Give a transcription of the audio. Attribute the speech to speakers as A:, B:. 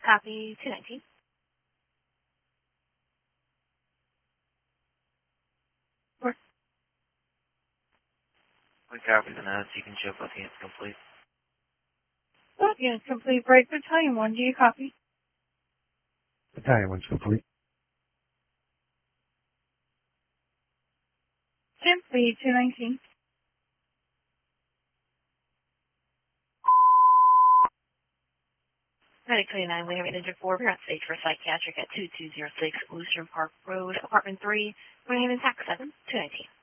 A: Copy 219.
B: We copy the notes. You can show both units complete.
A: Both units complete. Break Battalion 1. Do you copy?
C: Battalion 1's complete.
A: Simply 219. Medic 29, we have an injured 4 parent stage for psychiatric at 2206 Lutheran Park Road, apartment 3, New Haven, tax 7, 219.